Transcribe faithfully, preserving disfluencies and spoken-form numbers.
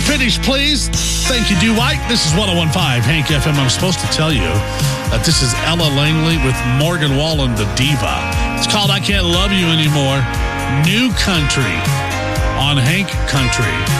finish, please. Thank you, Dwight. This is one oh one point five Hank F M. I'm supposed to tell you that this is Ella Langley with Morgan Wallen, the diva. It's called I Can't Love You Anymore. New Country on Hank Country.